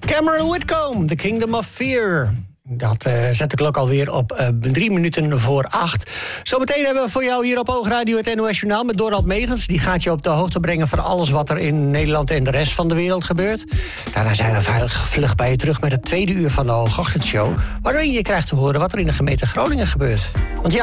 Cameron Whitcomb, The Kingdom of Fear. Dat zet de klok alweer op 3 minuten voor 8. Zometeen hebben we voor jou hier op Oogradio het NOS Journaal met Dorald Megens. Die gaat je op de hoogte brengen van alles wat er in Nederland en de rest van de wereld gebeurt. Daarna zijn we vlug bij je terug met het tweede uur van de Hoogochtendshow, waarin je krijgt te horen wat er in de gemeente Groningen gebeurt. Want ja,